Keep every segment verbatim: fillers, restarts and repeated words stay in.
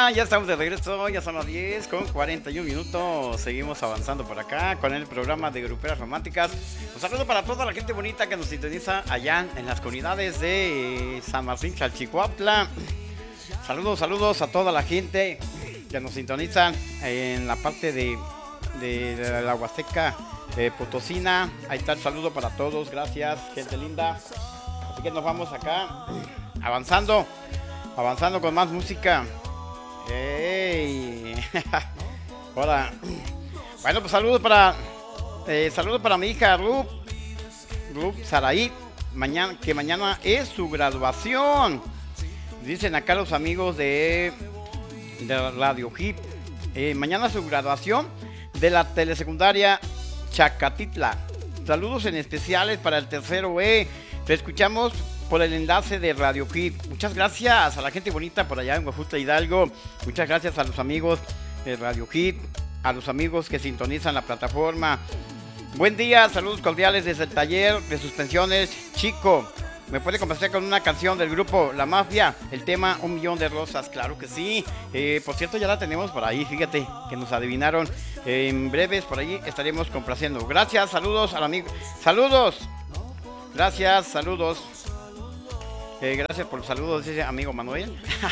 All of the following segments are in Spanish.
Hola, ya estamos de regreso, ya son las diez con cuarenta y un minutos. Seguimos avanzando por acá con el programa de Gruperas Románticas. Un saludo para toda la gente bonita que nos sintoniza allá en las comunidades de San Martín, Chalchicuautla. Saludos, saludos a toda la gente que nos sintoniza en la parte de, de, de la Huasteca eh, Potosina. Ahí está el saludo para todos, gracias, gente linda. Así que nos vamos acá avanzando, avanzando con más música. ¡Ey! Hola. Bueno, pues saludos para eh, saludos para mi hija Ruth, Ruth Saraí, mañana, que mañana es su graduación. Dicen acá los amigos de, de Radio Hip. Eh, mañana su graduación de la telesecundaria Chacatitla. Saludos en especiales para el tercero E. Te escuchamos por el enlace de Radio Hip. Muchas gracias a la gente bonita por allá en Huejutla Hidalgo. Muchas gracias a los amigos de Radio Hip, a los amigos que sintonizan la plataforma. Buen día, saludos cordiales desde el taller de suspensiones Chico. ¿Me puede complacer con una canción del grupo La Mafia? El tema Un Millón de Rosas, claro que sí. Eh, por cierto, ya la tenemos por ahí, fíjate que nos adivinaron. Eh, en breves por ahí estaremos complaciendo. Gracias, saludos al amigo. Saludos. Gracias, saludos. Eh, gracias por los saludos, dice amigo Manuel.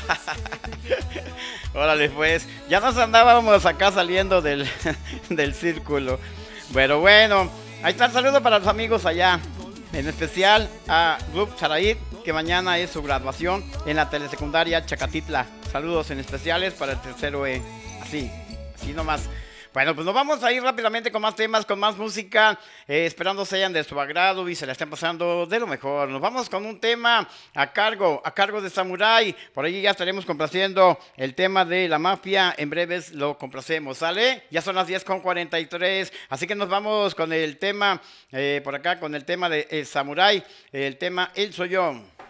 Órale pues, ya nos andábamos acá saliendo del, del círculo. Pero bueno, ahí está el saludo para los amigos allá. En especial a Ruth Saraí, que mañana es su graduación en la telesecundaria Chacatitla. Saludos en especiales para el tercero E. Así, así nomás. Bueno, pues nos vamos a ir rápidamente con más temas, con más música, eh, esperando sean de su agrado y se la estén pasando de lo mejor. Nos vamos con un tema a cargo, a cargo de Samurai. Por ahí ya estaremos complaciendo el tema de La Mafia. En breves lo complacemos, ¿sale? Ya son las diez con cuarenta y tres, así que nos vamos con el tema, eh, por acá, con el tema de eh, Samurai, el tema El Soy Yo.